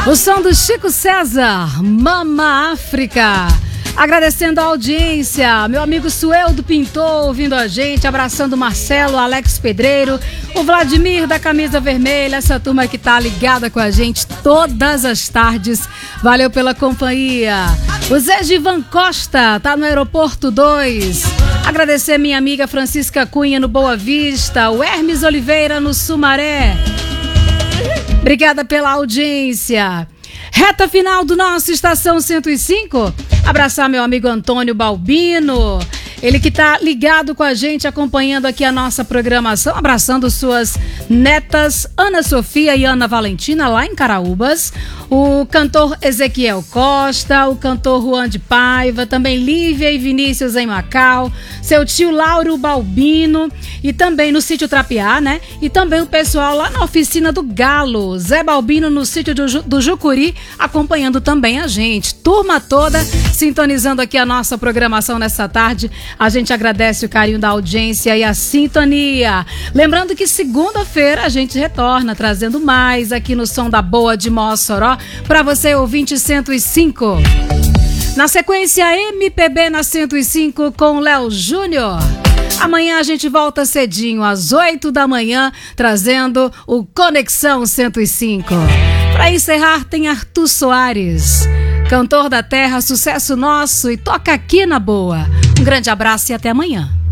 O som do Chico César, Mama África. Agradecendo a audiência, meu amigo Sueldo Pintor ouvindo a gente, abraçando o Marcelo, Alex Pedreiro, o Vladimir da camisa vermelha, essa turma que tá ligada com a gente todas as tardes. Valeu pela companhia. O Zé Givan Costa tá no Aeroporto 2. Agradecer minha amiga Francisca Cunha no Boa Vista, o Hermes Oliveira no Sumaré. Obrigada pela audiência. Reta final do nosso Estação 105. Abraçar meu amigo Antônio Balbino, ele que tá ligado com a gente, acompanhando aqui a nossa programação, abraçando suas netas Ana Sofia e Ana Valentina lá em Caraúbas, o cantor Ezequiel Costa, o cantor Juan de Paiva, também Lívia e Vinícius em Macau, seu tio Lauro Balbino e também no sítio Trapiá, né? E também o pessoal lá na oficina do Galo, Zé Balbino no sítio do Jucuri, acompanhando também a gente. Turma toda sintonizando aqui a nossa programação nessa tarde. A gente agradece o carinho da audiência e a sintonia. Lembrando que segunda-feira a gente retorna trazendo mais aqui no Som da Boa de Mossoró para você, ouvinte 105. Na sequência, MPB na 105 com Léo Júnior. Amanhã a gente volta cedinho, às 8 da manhã, trazendo o Conexão 105. Para encerrar, tem Arthur Soares, cantor da terra, sucesso nosso e toca aqui na boa. Um grande abraço e até amanhã.